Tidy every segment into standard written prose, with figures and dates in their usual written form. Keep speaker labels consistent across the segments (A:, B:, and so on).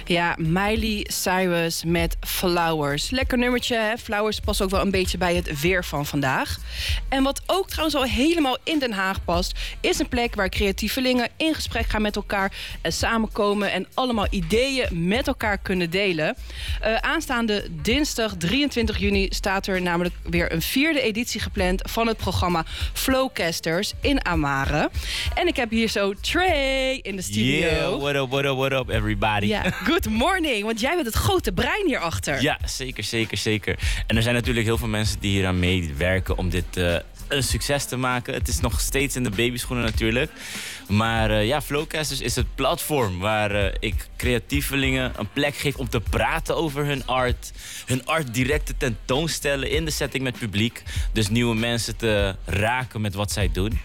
A: Ja, Miley Cyrus met Flowers. Lekker nummertje, hè? Flowers past ook wel een beetje bij het weer van vandaag. En wat ook trouwens al helemaal in Den Haag past, is een plek waar creatievelingen in gesprek gaan met elkaar en samenkomen en allemaal ideeën met elkaar kunnen delen. Aanstaande dinsdag 23 juni staat er namelijk weer een 4e editie gepland van het programma Flowcasters in Amare. En ik heb hier zo Trey in de studio.
B: Yeah, what up everybody.
A: Ja, good morning, want jij bent het grote brein hierachter.
B: Ja, zeker. En er zijn natuurlijk heel veel mensen die hier aan meewerken om dit een succes te maken. Het is nog steeds in de babyschoenen natuurlijk. Maar Flowcasters is het platform waar ik creatievelingen een plek geef om te praten over hun art. Hun art direct te tentoonstellen in de setting met publiek. Dus nieuwe mensen te raken met wat zij doen.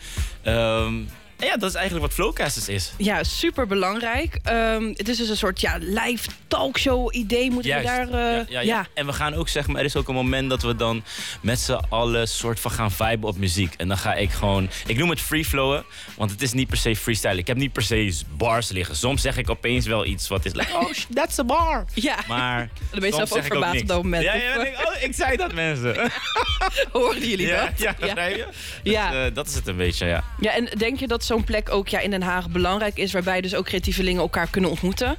B: Ja, dat is eigenlijk wat Flowcasters is.
A: Ja, super belangrijk. Het is dus een soort live talkshow idee. Moeten we daar...
B: Ja. En we gaan ook zeggen, er is ook een moment dat we dan met z'n allen soort van gaan viben op muziek. En dan ga ik gewoon... Ik noem het free flowen, want het is niet per se freestyle. Ik heb niet per se bars liggen. Soms zeg ik opeens wel iets wat is like, oh, that's a bar.
A: Ja,
B: maar
A: dan ben je zelf ook verbaasd op dat moment.
B: Ja, ik zei dat, mensen.
A: Hoorden jullie dat?
B: Ja, begrijp je?
A: Ja.
B: Dus, dat is het een beetje, ja.
A: Ja, en denk je dat zo'n plek ook in Den Haag belangrijk is, waarbij dus ook creatievelingen elkaar kunnen ontmoeten?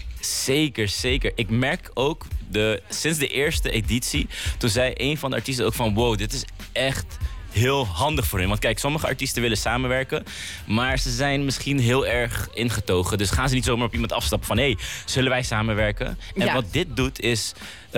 B: Zeker. Ik merk ook sinds de eerste editie, toen zei een van de artiesten ook van wow, dit is echt heel handig voor hen. Want kijk, sommige artiesten willen samenwerken, maar ze zijn misschien heel erg ingetogen. Dus gaan ze niet zomaar op iemand afstappen van hey, zullen wij samenwerken? En wat dit doet is,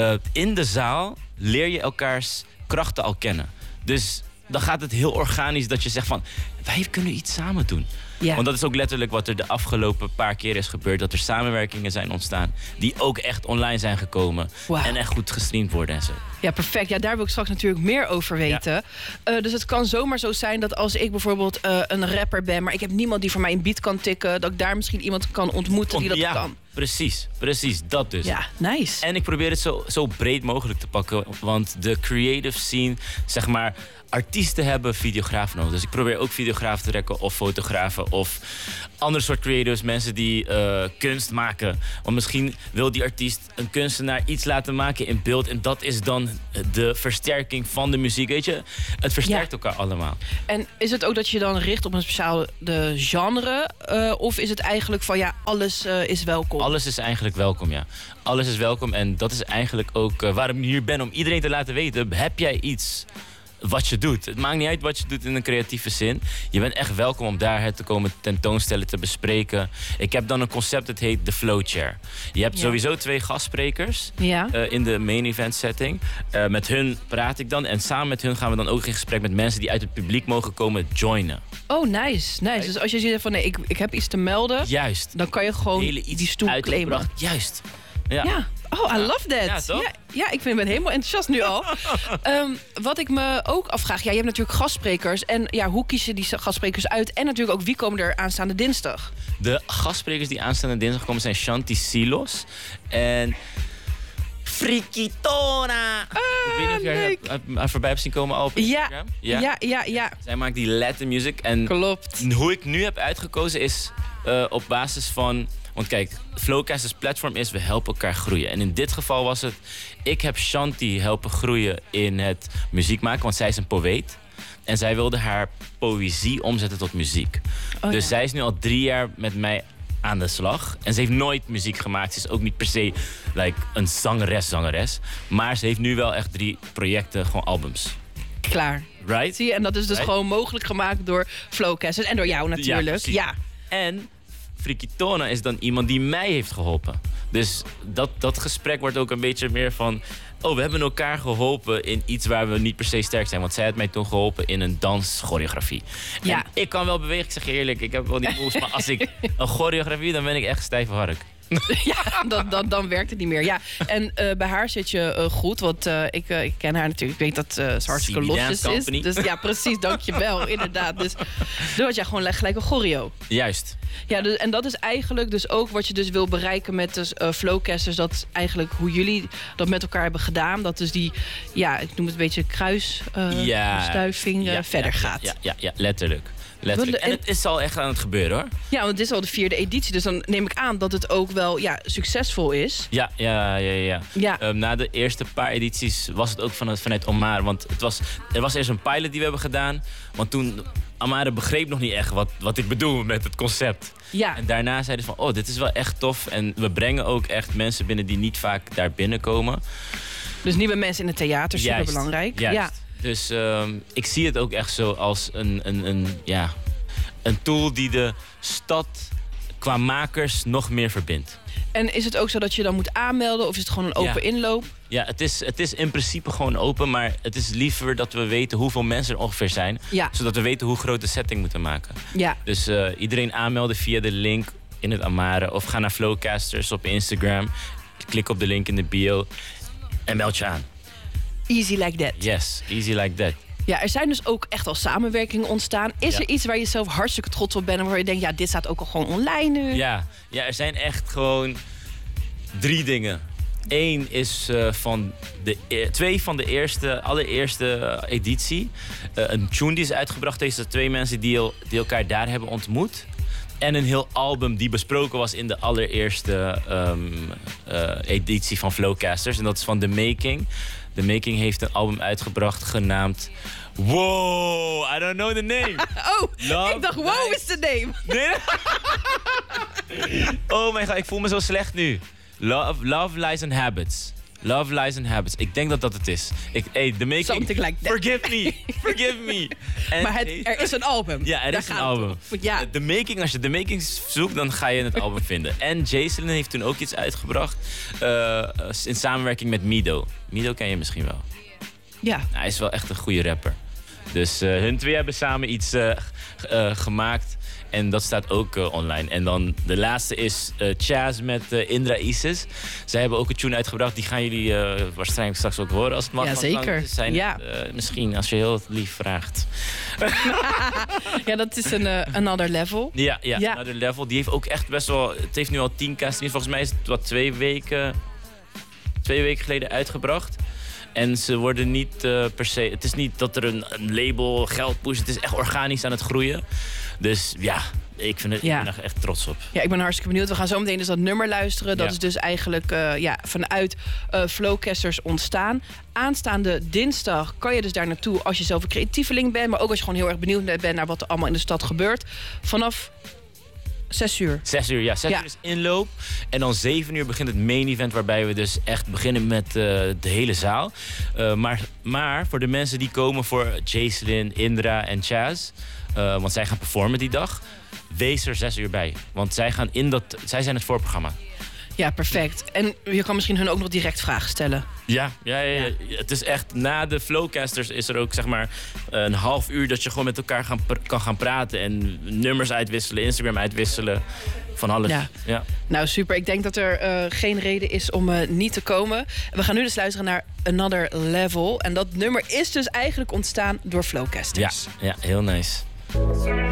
B: in de zaal leer je elkaars krachten al kennen. Dus dan gaat het heel organisch dat je zegt van wij kunnen iets samen doen. Ja. Want dat is ook letterlijk wat er de afgelopen paar keer is gebeurd. Dat er samenwerkingen zijn ontstaan die ook echt online zijn gekomen. Wow. En echt goed gestreamd worden en zo.
A: Ja, perfect. Ja, daar wil ik straks natuurlijk meer over weten. Ja. Dus het kan zomaar zo zijn dat als ik bijvoorbeeld een rapper ben, maar ik heb niemand die voor mij een beat kan tikken, dat ik daar misschien iemand kan ontmoeten die dat kan.
B: Precies. Dat dus.
A: Ja, nice.
B: En ik probeer het zo breed mogelijk te pakken. Want de creative scene, zeg maar, artiesten hebben videografen nodig. Dus ik probeer ook videografen te trekken of fotografen of andere soort creators, mensen die kunst maken. Want misschien wil die artiest een kunstenaar iets laten maken in beeld en dat is dan de versterking van de muziek, weet je? Het versterkt elkaar allemaal.
A: En is het ook dat je dan richt op een speciale genre? Of is het eigenlijk van alles is welkom?
B: Alles is eigenlijk welkom, ja. Alles is welkom en dat is eigenlijk ook waarom ik hier ben, om iedereen te laten weten, heb jij iets wat je doet. Het maakt niet uit wat je doet in een creatieve zin. Je bent echt welkom om daar te komen tentoonstellen, te bespreken. Ik heb dan een concept dat heet de Flow Chair. Je hebt sowieso 2 gastsprekers in de main event setting. Met hun praat ik dan en samen met hun gaan we dan ook in gesprek met mensen die uit het publiek mogen komen joinen.
A: Oh, nice. Dus als je ziet van nee, ik heb iets te melden,
B: juist,
A: dan kan je gewoon die stoel claimen.
B: Juist.
A: Ja. Oh, I love that.
B: Ja, toch?
A: Ja, ik ben helemaal enthousiast nu al. Wat ik me ook afvraag, je hebt natuurlijk gastsprekers. En hoe kies je die gastsprekers uit? En natuurlijk ook, wie komen er aanstaande dinsdag?
B: De gastsprekers die aanstaande dinsdag komen zijn Shanti Silos en Frikitona. Ik weet niet of jij haar voorbij hebt zien komen al op Instagram.
A: Ja.
B: Zij maakt die Latin music. En
A: klopt.
B: Hoe ik nu heb uitgekozen is op basis van... Want kijk, Flowcasters platform is, we helpen elkaar groeien. En in dit geval was het, ik heb Shanti helpen groeien in het muziek maken. Want zij is een poëet. En zij wilde haar poëzie omzetten tot muziek. Dus zij is nu al 3 jaar met mij aan de slag. En ze heeft nooit muziek gemaakt. Ze is ook niet per se een zangeres. Maar ze heeft nu wel echt 3 projecten, gewoon albums.
A: Klaar.
B: Right?
A: Zie je? En dat is dus gewoon mogelijk gemaakt door Flowcasters. En door jou natuurlijk.
B: Ja. En Frikitona is dan iemand die mij heeft geholpen. Dus dat gesprek wordt ook een beetje meer van... Oh, we hebben elkaar geholpen in iets waar we niet per se sterk zijn. Want zij had mij toen geholpen in een danschoreografie. Ja. En ik kan wel bewegen, ik zeg je eerlijk. Ik heb wel die moves, maar als ik een choreografie... dan ben ik echt stijve hark.
A: Ja, dan werkt het niet meer. Ja. En bij haar zit je goed, want ik ken haar natuurlijk. Ik weet dat ze hartstikke losjes is. Dus ja, precies, dankjewel. Inderdaad. Dus toen had jij gewoon gelijk een choreo.
B: Juist.
A: Ja, dus, en dat is eigenlijk dus ook wat je dus wil bereiken met de Flowcasters. Dat is eigenlijk hoe jullie dat met elkaar hebben gedaan. Dat dus die, ik noem het een beetje kruisstuiving verder gaat.
B: Ja, letterlijk. Letterlijk. En het is al echt aan het gebeuren, hoor.
A: Ja, want het is al de 4e editie. Dus dan neem ik aan dat het ook wel succesvol is.
B: Ja. Na de eerste paar edities was het ook vanuit Omar. Want er was eerst een pilot die we hebben gedaan. Want toen Amare begreep nog niet echt wat ik bedoel met het concept.
A: Ja.
B: En daarna zeiden ze van, dit is wel echt tof. En we brengen ook echt mensen binnen die niet vaak daar binnenkomen.
A: Dus nieuwe mensen in het theater, super belangrijk.
B: Juist.
A: Ja.
B: Dus ik zie het ook echt zo als een tool die de stad qua makers nog meer verbindt.
A: En is het ook zo dat je dan moet aanmelden of is het gewoon een open inloop?
B: Ja, het is in principe gewoon open, maar het is liever dat we weten hoeveel mensen er ongeveer zijn. Ja. Zodat we weten hoe groot de setting moeten maken. Ja. Dus iedereen aanmelden via de link in het Amare of ga naar Flowcasters op Instagram. Klik op de link in de bio en meld je aan.
A: Easy like that.
B: Yes, easy like that.
A: Ja, er zijn dus ook echt al samenwerkingen ontstaan. Is er iets waar je zelf hartstikke trots op bent en waar je denkt, dit staat ook al gewoon online nu?
B: Ja, er zijn echt gewoon 3 dingen. 1 is van de allereerste editie. Een tune die is uitgebracht deze 2 mensen die elkaar daar hebben ontmoet. En een heel album die besproken was in de allereerste editie van Flowcasters. En dat is van The Making. The Making heeft een album uitgebracht genaamd... Wow, I don't know the name.
A: Ik dacht, wow is the name.
B: Nee. Oh my god, ik voel me zo slecht nu. Love, Lies and Habits. Love, Lies and Habits. Ik denk dat het is. The Making...
A: Something like that.
B: Forgive me.
A: Maar er is een album.
B: Ja, er is een album.
A: Ja.
B: The Making, als je The Making zoekt, dan ga je het album vinden. En Jason heeft toen ook iets uitgebracht. In samenwerking met Mido. Mido ken je misschien wel.
A: Ja.
B: Hij is wel echt een goede rapper. Dus hun 2 hebben samen iets gemaakt. En dat staat ook online. En dan de laatste is Chaz met Indra Isis. Zij hebben ook een tune uitgebracht. Die gaan jullie waarschijnlijk straks ook horen als het mag.
A: Ja, zeker.
B: Misschien als je heel lief vraagt.
A: Ja, dat is een Another Level.
B: Ja, Another Level. Die heeft ook echt best wel... Het heeft nu al 10 castings. Volgens mij is het 2 weken geleden uitgebracht. En ze worden niet per se... Het is niet dat er een label geld pusht. Het is echt organisch aan het groeien. Dus ja, ik ben er echt trots op. Ja,
A: ik ben hartstikke benieuwd. We gaan zo meteen dus dat nummer luisteren. Dat is dus eigenlijk vanuit Flowcasters ontstaan. Aanstaande dinsdag kan je dus daar naartoe als je zelf een creatieveling bent. Maar ook als je gewoon heel erg benieuwd bent naar wat er allemaal in de stad gebeurt. Vanaf 6 uur.
B: 6 uur, ja. 6 uur is inloop. En dan 7 uur begint het main event, waarbij we dus echt beginnen met de hele zaal. Maar voor de mensen die komen voor Jacelyn, Indra en Chaz, want zij gaan performen die dag, wees er 6 uur bij. Want zij zijn het voorprogramma. Ja,
A: perfect. En je kan misschien hun ook nog direct vragen stellen.
B: Ja. Het is echt, na de Flowcasters is er ook zeg maar een half uur dat je gewoon met elkaar kan gaan praten. En nummers uitwisselen, Instagram uitwisselen. Van alles. Ja. Nou, super. Ik denk dat er geen reden is om niet te komen. We gaan nu dus luisteren naar Another Level. En dat nummer is dus eigenlijk ontstaan door Flowcasters. Ja, heel nice.